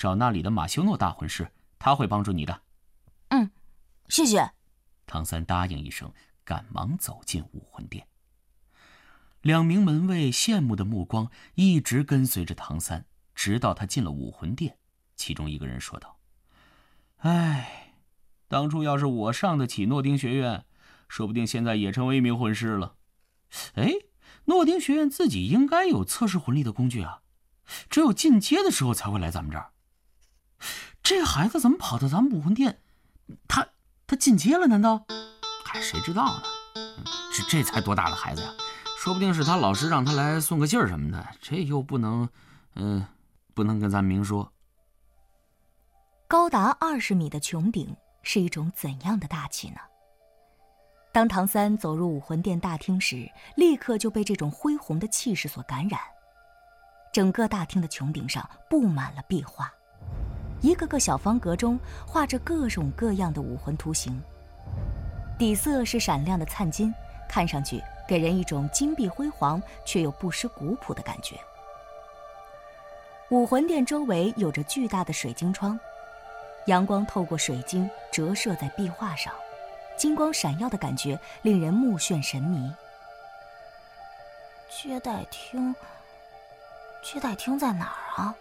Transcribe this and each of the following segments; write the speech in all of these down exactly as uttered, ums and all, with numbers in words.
找那里的马修诺大魂师，他会帮助你的。 嗯，谢谢。 唐三答应一声，赶忙走进武魂殿。两名门卫羡慕的目光一直跟随着唐三，直到他进了武魂殿。其中一个人说道：哎，当初要是我上得起诺丁学院，说不定现在也成为一名魂师了。哎，诺丁学院自己应该有测试魂力的工具啊，只有进阶的时候才会来咱们这儿。这孩子怎么跑到咱们武魂殿？他他进阶了难道？哎，谁知道呢？这这才多大的孩子呀，说不定是他老师让他来送个信儿什么的，这又不能嗯、呃，不能跟咱明说。 高达二十米的穹顶是一种怎样的大气呢？当唐三走入武魂殿大厅时，立刻就被这种恢宏的气势所感染。整个大厅的穹顶上布满了壁画，一个个小方格中画着各种各样的武魂图形，底色是闪亮的灿金，看上去给人一种金碧辉煌却又不失古朴的感觉。武魂殿周围有着巨大的水晶窗，阳光透过水晶折射在壁画上，金光闪耀的感觉令人目眩神迷。 接待厅，接待厅在哪儿啊？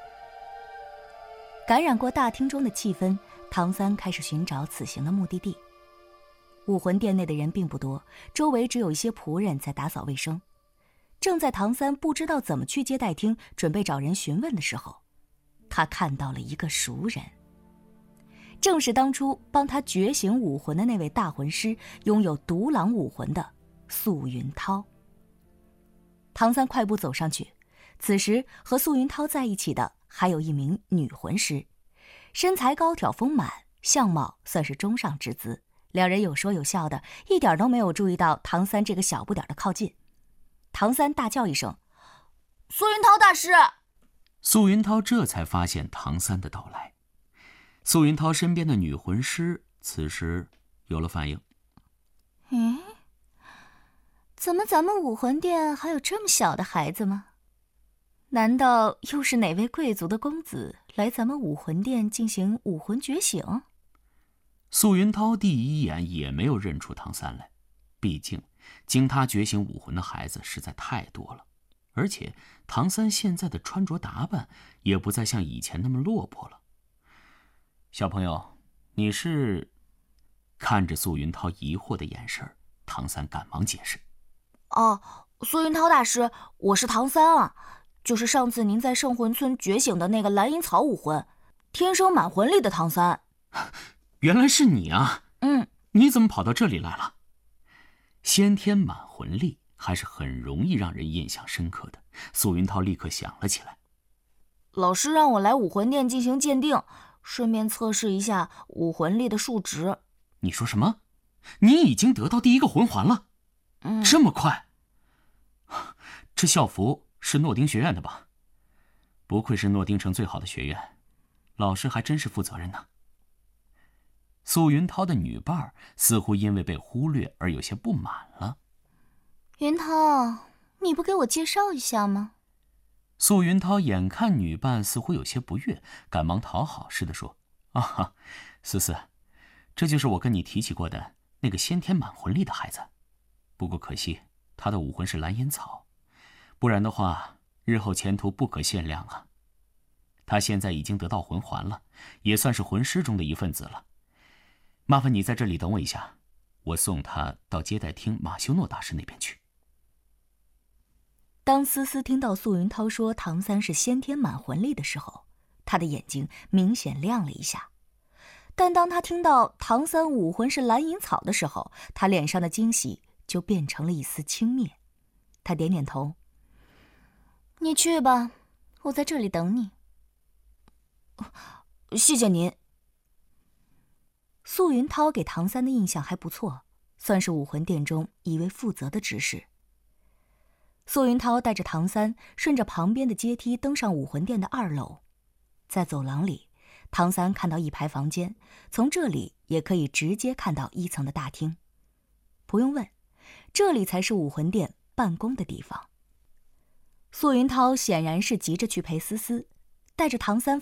感染过大厅中的气氛，唐三开始寻找此行的目的地。武魂殿内的人并不多，周围只有一些仆人在打扫卫生。正在唐三不知道怎么去接待厅，准备找人询问的时候，他看到了一个熟人，正是当初帮他觉醒武魂的那位大魂师，拥有独狼武魂的素云涛。唐三快步走上去，此时和素云涛在一起的还有一名女魂师，身材高挑丰满，相貌算是中上之姿。两人有说有笑的，一点都没有注意到唐三这个小不点的靠近。唐三大叫一声： 素云涛大师！ 素云涛这才发现唐三的到来。素云涛身边的女魂师此时有了反应。 嗯，怎么咱们武魂殿还有这么小的孩子吗？难道又是哪位贵族的公子来咱们武魂殿进行武魂觉醒？ 素云涛第一眼也没有认出唐三来，毕竟经他觉醒武魂的孩子实在太多了，而且唐三现在的穿着打扮也不再像以前那么落魄了。小朋友，你是？看着素云涛疑惑的眼神，唐三赶忙解释： 哦，素云涛大师，我是唐三啊，就是上次您在圣魂村觉醒的那个蓝银草武魂，天生满魂力的唐三。 原来是你啊！ 嗯， 你怎么跑到这里来了？先天满魂力还是很容易让人印象深刻的。素云涛立刻想了起来， 老师让我来武魂殿进行鉴定，顺便测试一下武魂力的数值。 你说什么？你已经得到第一个魂环了？ 嗯， 这么快？这校服是诺丁学院的吧？不愧是诺丁城最好的学院，老师还真是负责任呢。素云涛的女伴似乎因为被忽略而有些不满了。 云涛，你不给我介绍一下吗？ 素云涛眼看女伴似乎有些不悦，赶忙讨好似的说：啊，思思，这就是我跟你提起过的那个先天满魂力的孩子，不过可惜他的武魂是蓝银草，不然的话日后前途不可限量啊。他现在已经得到魂环了，也算是魂师中的一份子了。麻烦你在这里等我一下，我送他到接待厅马修诺大师那边去。 当思思听到素云涛说唐三是先天满魂力的时候，她的眼睛明显亮了一下。但当她听到唐三武魂是蓝银草的时候，她脸上的惊喜就变成了一丝轻蔑。她点点头：你去吧，我在这里等你。 谢谢您。 素云涛给唐三的印象还不错，算是武魂殿中一位负责的执事。素云涛带着唐三顺着旁边的阶梯登上武魂殿的二楼，在走廊里，唐三看到一排房间，从这里也可以直接看到一层的大厅。不用问，这里才是武魂殿办公的地方。素云涛显然是急着去陪思思，带着唐三